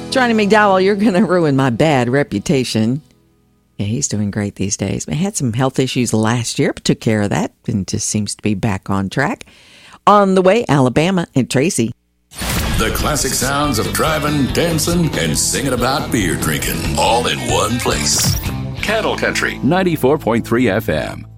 Johnny McDowell, you're going to ruin my bad reputation. Yeah, he's doing great these days. He had some health issues last year, but took care of that and just seems to be back on track. On the way, Alabama and Tracy. The classic sounds of driving, dancing, and singing about beer drinking, all in one place. Cattle Country 94.3 FM.